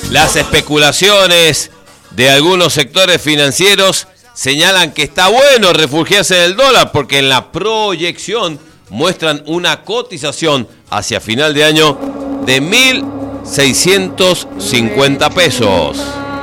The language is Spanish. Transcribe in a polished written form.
Las especulaciones de algunos sectores financieros señalan que está bueno refugiarse en el dólar porque en la proyección muestran una cotización hacia final de año de 1.650 pesos.